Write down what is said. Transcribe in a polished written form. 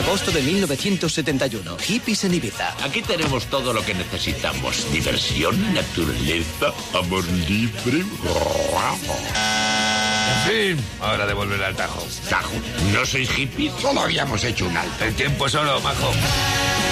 Agosto de 1971. Hippies en Ibiza. Aquí tenemos todo lo que necesitamos. Diversión, naturaleza, amor libre. En fin, hora de volver al Tajo. ¿Tajo? ¿No sois hippies? Solo habíamos hecho un alto. El tiempo solo, majo.